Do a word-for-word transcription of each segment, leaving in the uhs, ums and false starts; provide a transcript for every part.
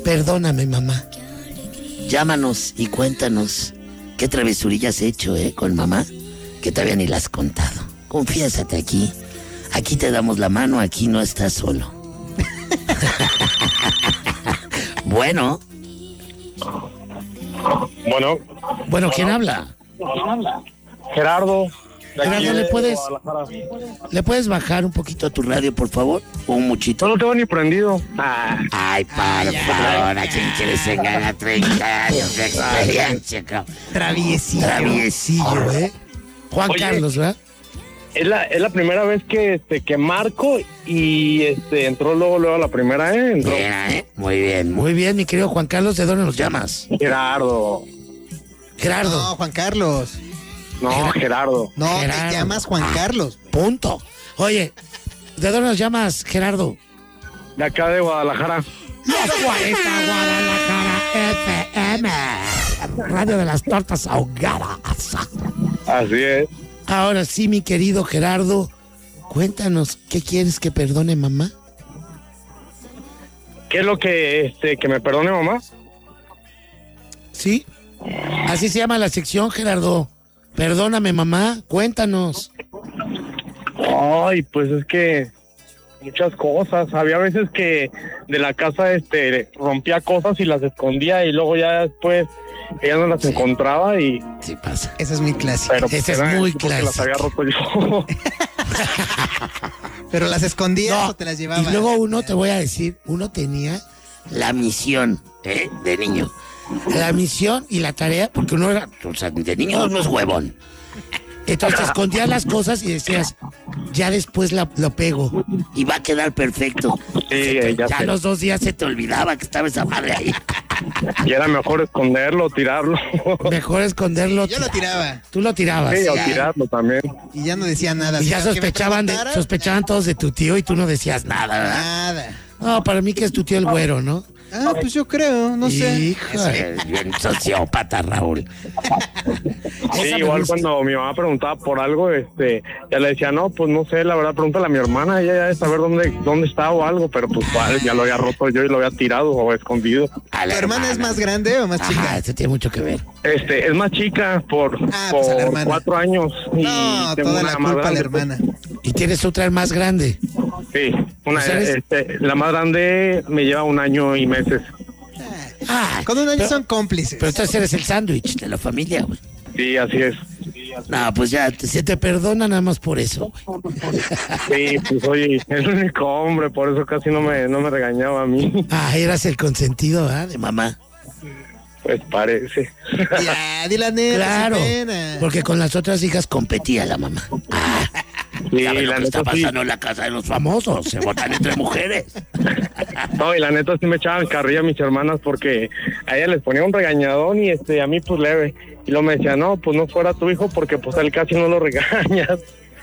Perdóname, mamá. Llámanos y cuéntanos qué travesurillas has hecho, ¿eh? Con mamá, que todavía ni las has contado. Confiésate aquí. Aquí te damos la mano, aquí no estás solo. Bueno. Bueno. Bueno, ¿quién habla? Gerardo. Gerardo, ¿le puedes, ¿le puedes bajar un poquito a tu radio, por favor? O un muchito. No lo tengo ni prendido. Ah. Ay, para, favor, ¿a quién quieres engañar? treinta años de experiencia, cabrón. Traviesillo. Traviesillo, ¿eh? Juan Oye, Carlos, ¿verdad? Es la, es la primera vez que este que marco y este entró luego, luego la primera, ¿eh? Entró. Mira, ¿eh? Muy bien, muy bien, mi querido Juan Carlos. ¿De dónde nos llamas? Gerardo. Gerardo. No, Juan Carlos. No, Gerardo. No, Gerardo. te llamas Juan Ah, Carlos. Punto. Oye, ¿de dónde nos llamas, Gerardo? De acá de Guadalajara. Los cuarenta Guadalajara F M. Radio de las tortas ahogadas. Así es. Ahora sí, mi querido Gerardo, cuéntanos, ¿qué quieres que perdone mamá? ¿Qué es lo que este que me perdone mamá? ¿Sí? Así se llama la sección, Gerardo. Perdóname, mamá, cuéntanos. Ay, pues es que muchas cosas. Había veces que de la casa este rompía cosas y las escondía y luego ya después ella no las Sí. encontraba y Sí pasa. Esa es muy clásica. pero Esa es era muy porque las clásica. había roto yo. Pero las escondías No, o te las llevabas. y luego uno, te voy a decir, uno tenía la misión, ¿eh? De niño. La misión y la tarea, porque uno era, o sea, de niño uno es huevón. Entonces escondías las cosas y decías, ya después la, lo pego y va a quedar perfecto. Sí, Se te- ya ya sé. los dos días se te olvidaba que estaba esa madre ahí. Y era mejor esconderlo, tirarlo. Mejor esconderlo. Yo lo tiraba. Tú lo tirabas. Sí, o Ya. tirarlo también. Y ya no decía nada. Y Así ya que me sospechaban, de, preguntaran, sospechaban todos de tu tío y tú no decías nada, ¿verdad? Nada. No, para mí que es tu tío el güero, ¿no? Ah, pues yo creo, no sé. Hijo, eres bien sociópata, Raúl. Sí, Esa me igual gusta. cuando mi mamá preguntaba por algo, este, ya le decía, no, pues no sé, la verdad, pregúntale a mi hermana, ella ya debe saber dónde, dónde está o algo, pero pues cuál, ya lo había roto yo y lo había tirado o escondido. A la ¿Tu hermana es más grande o más Ajá, chica? eso tiene mucho que ver. Este, es más chica por, Ah, pues a la por hermana. cuatro años. Y No, tengo toda una la más culpa a la grande, hermana. Y tienes otra más grande. Sí, una, O sea, eres- este, la más grande me lleva un año y meses. Ah, Con un año pero, son cómplices. pero entonces eres el sándwich de la familia, güey. Sí, así es. No, pues ya, te- se te perdona nada más por eso, güey. Sí, pues soy el único hombre, por eso casi no me, no me regañaba a mí. Ah, eras el consentido, ¿ah? De mamá. Pues parece. Ya, di la neta, Claro, sin pena. porque con las otras hijas competía la mamá. Ah, Sí, ¿sabes lo la que está neta sí. pasando en la casa de los famosos? Se votan entre mujeres. No, y la neta sí me echaban carrilla a mis hermanas porque a ella les ponía un regañadón y este a mí pues leve. Y luego me decía, no, pues no fuera tu hijo porque pues a él casi no lo regañas.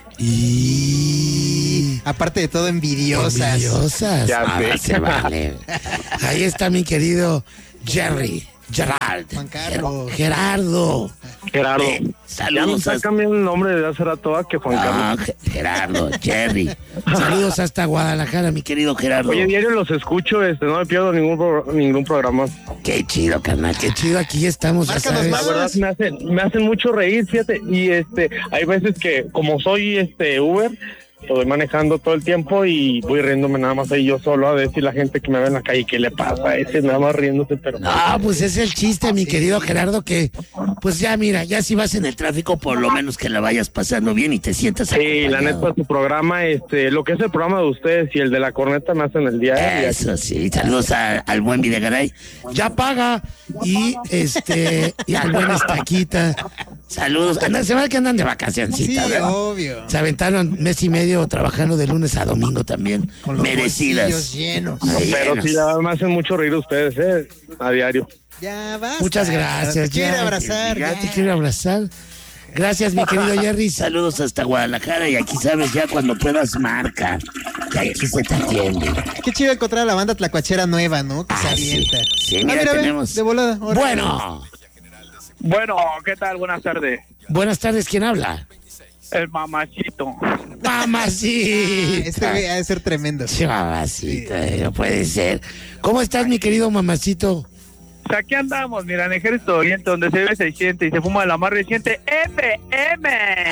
Y... Aparte de todo, envidiosas. Envidiosas. Ya Ah, sé. se vale. Ahí está mi querido Jerry. Gerard. Juan Carlos. Ger- Gerardo. Gerardo. Eh, Ya me saludos está a... cambiando el nombre desde hace rato a que Juan Carlos. Ah, Ge- Gerardo, Jerry. Saludos hasta Guadalajara, mi querido Gerardo. Oye, diario los escucho, este, no me pierdo ningún pro- ningún programa. Qué chido, carnal, qué chido. Aquí estamos, ya Márcanos sabes. La más. verdad me hacen, me hacen mucho reír, fíjate, y este, hay veces que como soy este Uber, lo voy manejando todo el tiempo y voy riéndome nada más ahí yo solo a decir la gente que me ve en la calle qué le pasa a ese, nada más riéndose, pero No, pues es el chiste, mi querido Gerardo, que pues ya mira, ya si vas en el tráfico, por lo menos que la vayas pasando bien y te sientas sí, la acompañado. neta, su programa, este, lo que es el programa de ustedes y el de la corneta me hacen el día. ¿eh? Eso sí, saludos a- al buen Videgaray. Ya paga. Y este, y al buen Estaquita. Saludos. Andan, se va que andan de Sí, vacacioncita, ¿verdad? obvio. Se aventaron mes y medio trabajando de lunes a domingo también. Con los Merecidas. bolsillos llenos. Ahí Pero llenos. sí, ya me hacen mucho reír ustedes, ¿eh? A diario. Ya basta. Muchas gracias. Te quiero ya, abrazar. Ya ya. te quiero abrazar. Gracias, mi querido Jerry. Saludos hasta Guadalajara. Y aquí sabes, ya cuando puedas, marca. Que aquí se te atiende. Qué chido encontrar a la banda tlacuachera nueva, ¿no? Que se Ah, sí. avienta. Sí, Ah, mira, ve, tenemos. de volada. Ahora. Bueno, Bueno, ¿qué tal? Buenas tardes. buenas tardes. ¿Quién habla? El mamacito. Mamacita. Este güey ha de ser tremendo. Sí, mamacita, eh, no puede ser. ¿Cómo estás, mi querido mamacito? O sea, aquí andamos, mira, en Ejército Oriente, donde se ve seiscientos y se fuma la más reciente F M.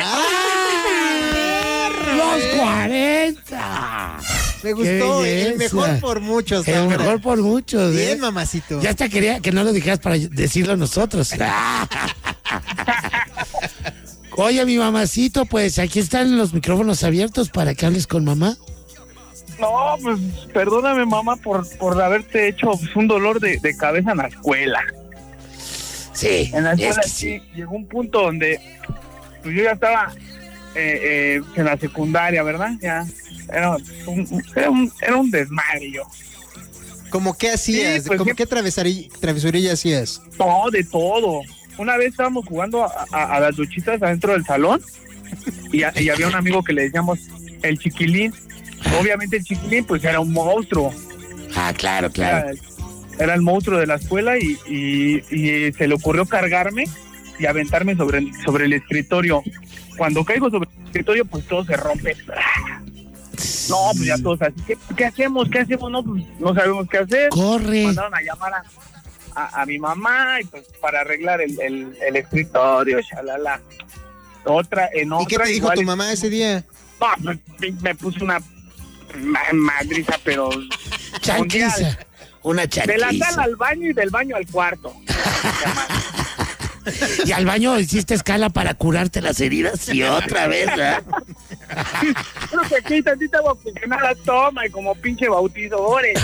¡Los cuarenta! Me gustó, Qué el belleza. mejor por muchos. El ahora. mejor por muchos, ¿eh? Bien, mamacito. Ya hasta quería que no lo dijeras para decirlo nosotros. Oye, mi mamacito, pues aquí están los micrófonos abiertos para que hables con mamá. No, pues perdóname, mamá, por, por haberte hecho pues, un dolor de, de cabeza en la escuela. Sí, En la es escuela que sí. sí, llegó un punto donde pues, yo ya estaba eh, eh, en la secundaria, ¿verdad? Ya era un, era un, era un desmadre yo. ¿Cómo qué hacías? Sí, pues, ¿Cómo sí. qué travesari- travesurilla hacías? No, de todo. Una vez estábamos jugando a, a- a las luchitas adentro del salón y, a- y había un amigo que le decíamos el Chiquilín. Obviamente el Chiquilín pues era un monstruo. Ah, claro, claro. Era, era el monstruo de la escuela y, y- y se le ocurrió cargarme y aventarme sobre el, sobre el escritorio. Cuando caigo sobre el escritorio pues todo se rompe. No, pues ya todos así, ¿qué, qué hacemos? ¿Qué hacemos? No, pues no sabemos qué hacer. Corre. Mandaron a llamar a, a, a mi mamá y pues para arreglar el, el, el escritorio, shalala. Otra, en otra. ¿Y qué te dijo igual- tu mamá ese día? No, pues, me, me puso una ma- madriza, pero Chanquiza. Una de la chanquiza. sala al baño y del baño al cuarto. Y al baño hiciste escala para curarte las heridas y otra vez, ¿verdad? Pero que aquí tantita oxigenada toma y como pinche bautizadores.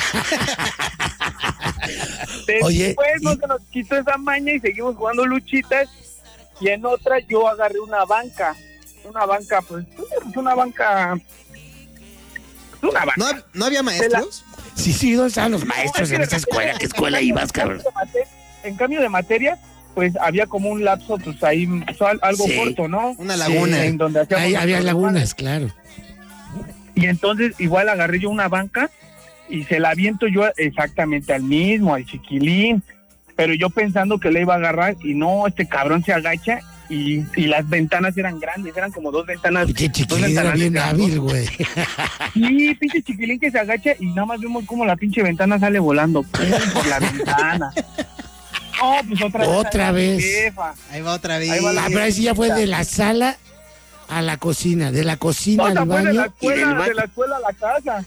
Oye, Después no y- se nos quitó esa maña y seguimos jugando luchitas. Y en otra yo agarré una banca. Una banca, pues, una banca. Una banca. ¿No, ¿no había maestros? Sí, sí, ¿dónde estaban los maestros No, en es que esa escuela? ¿Qué escuela en ibas, cambio cabrón? de mate- En cambio de materias, pues había como un lapso, pues ahí, pues, al- algo Sí. corto, ¿no? Una laguna. En donde hacíamos Ahí había nuestros lagunas, claro. Y entonces igual agarré yo una banca y se la aviento yo exactamente al mismo, al Chiquilín. Pero yo pensando que le iba a agarrar y no, este cabrón se agacha y, y las ventanas eran grandes, eran como dos ventanas. Pinche dos chiquilín era ventanales bien grandes. hábil, güey. Sí, pinche Chiquilín que se agacha y nada más vemos como la pinche ventana sale volando ¡pum! Por la ventana. No, pues otra vez. Otra ahí va mi vez. jefa. Ahí va otra vez. Ahí va la- Ah, pero ahí sí ya fue de la sala a la cocina, de la cocina No, al se fue de la baño y del escuela, de baño. la escuela a la casa.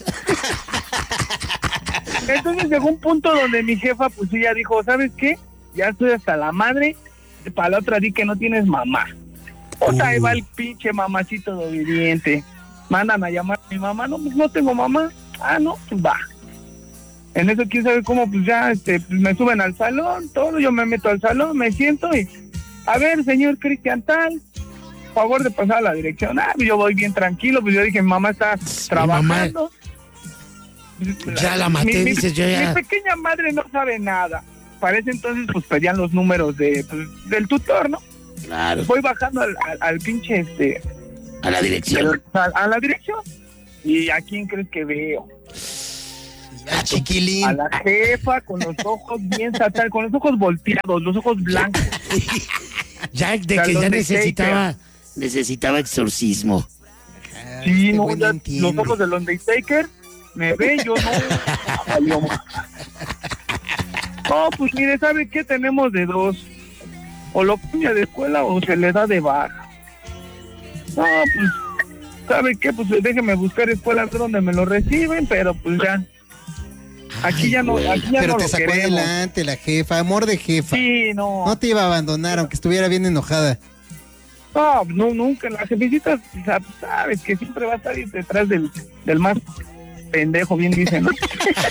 Entonces llegó un punto donde mi jefa, pues ella dijo, ¿sabes qué? Ya estoy hasta la madre, para la otra di que no tienes mamá. O sea, ahí va el pinche mamacito de obediente. Mandan a llamar a mi mamá, no, pues no tengo mamá. Ah, no, pues va. En eso, quién sabe cómo, pues ya, este, pues me suben al salón, todo, yo me meto al salón, me siento y, a ver, señor Cristian Tal, favor de pasar a la dirección. Ah, yo voy bien tranquilo, pues yo dije, mi mamá está trabajando. Ya la maté, Mi- mi- dices, yo ya- Mi pequeña madre no sabe nada. Para ese entonces, pues pedían los números de pues, del tutor, ¿no? Claro, Voy bajando al, al, al pinche, este, a la dirección. a, a la dirección. ¿Y a quién crees que veo? Al Chiquilín. A la jefa con los ojos bien satán, con los ojos volteados, los ojos blancos. Ya de que ya Salón de necesitaba, necesitaba exorcismo. Ah, Sí, este no, güey ya, no los entiende. ojos del Undertaker me ve, yo no. Ah, valió más. No, pues mire, ¿sabe qué? Tenemos de dos. O lo cambia de escuela o se le da de baja. No, pues, ¿sabe qué? Pues déjeme buscar escuelas donde me lo reciben, pero pues ya. Aquí Ay, ya no, güey. aquí ya Pero no te lo sacó queremos. adelante la jefa, amor de jefa. Sí, no. No te iba a abandonar, aunque estuviera bien enojada. No, no, nunca. La jefecita, sabes que siempre va a estar detrás del, del más pendejo, bien dicen, ¿no?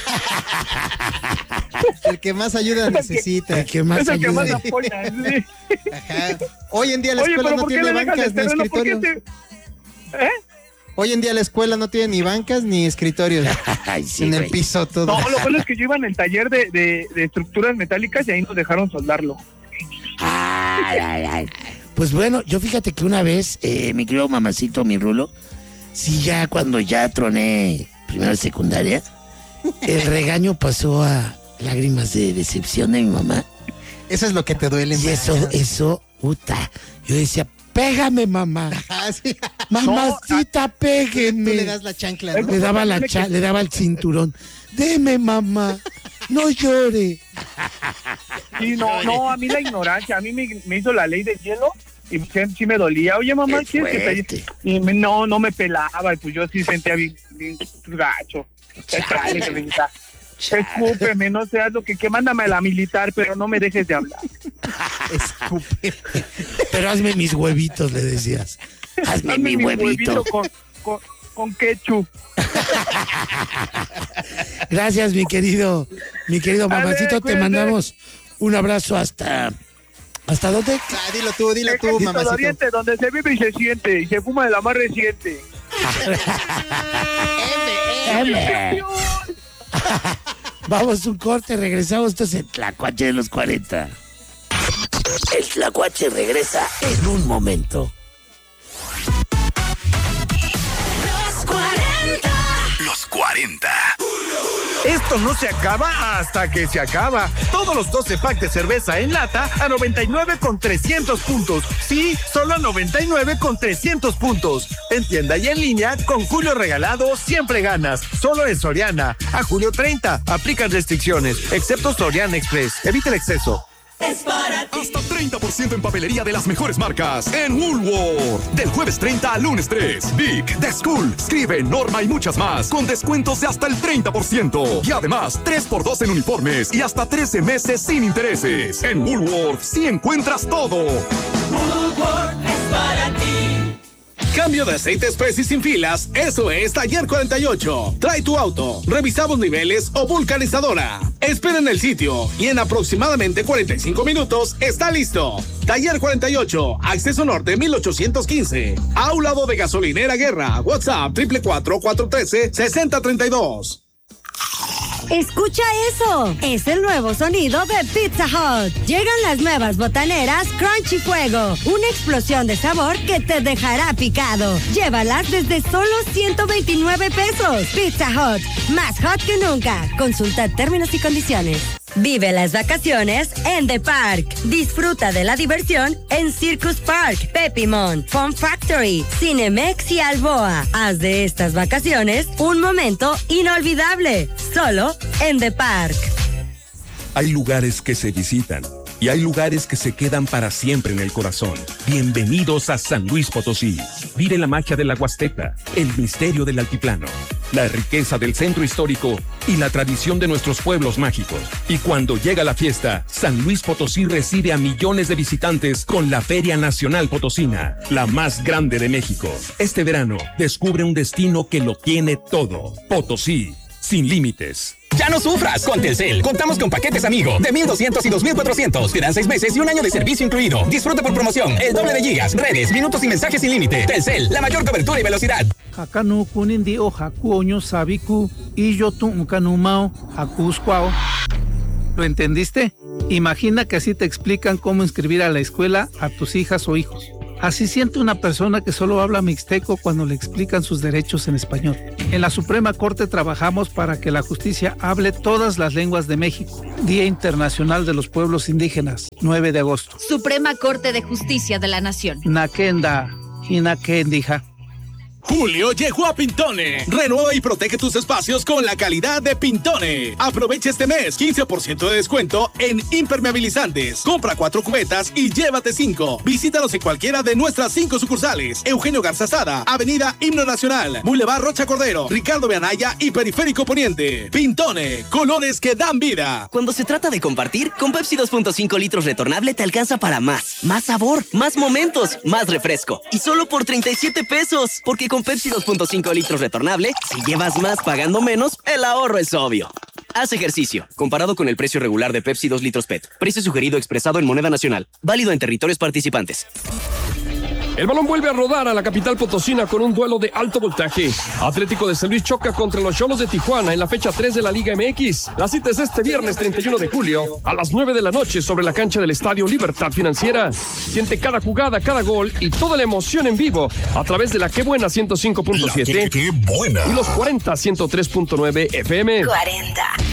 El que más ayuda necesita. El que más Es el que más ayuda. apoya. Sí. Ajá. Hoy en día la Oye, escuela pero no ¿por qué tiene le dejas bancas el ni terreno? ¿Por qué escritorios. te...? ¿Eh? Hoy en día la escuela no tiene ni bancas ni escritorios. Ay, sí, en el güey. piso todo. No, lo bueno es que yo iba en el taller de, de, de estructuras metálicas y ahí nos dejaron soldarlo. Ay, ay, ay. Pues bueno, yo fíjate que una vez, eh, mi querido mamacito, mi rulo, sí, ya cuando ya troné primero de secundaria, el regaño pasó a lágrimas de decepción de mi mamá. Eso es lo que te duele Y más. eso, eso, puta. Yo decía, Pégame, mamá. Ah, sí. Mamacita, péguenme. Tú le das la chancla, ¿no? Le daba la cha- le daba el cinturón. Deme, mamá. No llore. Sí, no, no, a mí la ignorancia, a mí me, me hizo la ley del hielo y sí, sí me dolía. Oye, mamá, Qué ¿quieres que fuerte. te... Y me- no, no me pelaba, y pues yo sí sentía bien, bien gacho. Chale. Chale, Rita. Escúpeme, no seas lo que, que mándame a la militar, pero no me dejes de hablar. Escupe. Pero hazme mis huevitos, le decías. Hazme Dame mi huevito. con, con, con ketchup. Gracias, mi querido, mi querido A ver, mamacito. Te cuídate. mandamos un abrazo hasta... ¿Hasta dónde? Ah, dilo tú, dilo tú, Ejército de mamacito. Oriente, donde se vive y se siente, y se fuma de la más reciente. M. Vamos un corte, regresamos. Esto es el Tlacuache de los cuarenta. El Tlacuache regresa en un momento. Los cuarenta. Los cuarenta. Esto no se acaba hasta que se acaba. Todos los doce packs de cerveza en lata a noventa y nueve con trescientos puntos. Sí, solo a noventa y nueve con trescientos puntos. En tienda y en línea, con Julio regalado, siempre ganas. Solo en Soriana. A julio treinta, aplican restricciones, excepto Soriana Express. Evita el exceso. Es para ti. Hasta treinta por ciento en papelería de las mejores marcas en Woolworth. Del jueves treinta al lunes tres. Big, The School, Scribe, Norma y muchas más. Con descuentos de hasta el treinta por ciento. Y además, tres por dos en uniformes y hasta trece meses sin intereses. En Woolworth sí encuentras todo. Woolworth es para ti. Cambio de aceite express y sin filas, eso es Taller cuarenta y ocho. Trae tu auto, revisamos niveles o vulcanizadora. Espera en el sitio y en aproximadamente cuarenta y cinco minutos está listo. Taller cuarenta y ocho, Acceso Norte mil ochocientos quince. A un lado de Gasolinera Guerra. WhatsApp triple cuatro cuatro uno tres seis cero tres dos. Escucha eso, es el nuevo sonido de Pizza Hut. Llegan las nuevas botaneras Crunchy Fuego, una explosión de sabor que te dejará picado. Llévalas desde solo ciento veintinueve pesos. Pizza Hut, más hot que nunca. Consulta términos y condiciones. Vive las vacaciones en The Park. Disfruta de la diversión en Circus Park, Pepimont, Fun Factory, Cinemex y Alboa. Haz de estas vacaciones un momento inolvidable, solo en The Park. Hay lugares que se visitan y hay lugares que se quedan para siempre en el corazón. Bienvenidos a San Luis Potosí. Vive la magia de la Huasteca, el misterio del altiplano, la riqueza del centro histórico y la tradición de nuestros pueblos mágicos. Y cuando llega la fiesta, San Luis Potosí recibe a millones de visitantes con la Feria Nacional Potosina, la más grande de México. Este verano, descubre un destino que lo tiene todo. Potosí, sin límites. Ya no sufras con Telcel. Contamos con paquetes amigo de mil doscientos y dos mil cuatrocientos. Te dan seis meses y un año de servicio incluido. Disfruta por promoción el doble de gigas, redes, minutos y mensajes sin límite. Telcel, la mayor cobertura y velocidad. Hakanu kunindi o hakuoño sabiku y yo tu kanumao hakuskwao. ¿Lo entendiste? Imagina que así te explican cómo inscribir a la escuela a tus hijas o hijos. Así siente una persona que solo habla mixteco cuando le explican sus derechos en español. En la Suprema Corte trabajamos para que la justicia hable todas las lenguas de México. Día Internacional de los Pueblos Indígenas, nueve de agosto. Suprema Corte de Justicia de la Nación. Nakenda, Hinakendija. Julio llegó a Pintone. Renueva y protege tus espacios con la calidad de Pintone. Aprovecha este mes quince por ciento de descuento en impermeabilizantes. Compra cuatro cubetas y llévate cinco. Visítanos en cualquiera de nuestras cinco sucursales. Eugenio Garza Sada, Avenida Himno Nacional, Boulevard Rocha Cordero, Ricardo Beanaya y Periférico Poniente. Pintone, colores que dan vida. Cuando se trata de compartir, con Pepsi dos punto cinco litros retornable te alcanza para más. Más sabor, más momentos, más refresco. Y solo por treinta y siete pesos. Porque con Pepsi dos punto cinco litros retornable, si llevas más pagando menos, el ahorro es obvio. Haz ejercicio. Comparado con el precio regular de Pepsi dos litros P E T. Precio sugerido expresado en moneda nacional. Válido en territorios participantes. El balón vuelve a rodar a la capital potosina con un duelo de alto voltaje. Atlético de San Luis choca contra los Xolos de Tijuana en la fecha tres de la Liga M X. La cita es este viernes treinta y uno de julio a las nueve de la noche sobre la cancha del Estadio Libertad Financiera. Siente cada jugada, cada gol y toda la emoción en vivo a través de la Qué Buena ciento cinco punto siete Qué Buena y los cuarenta ciento tres punto nueve F M. cuarenta.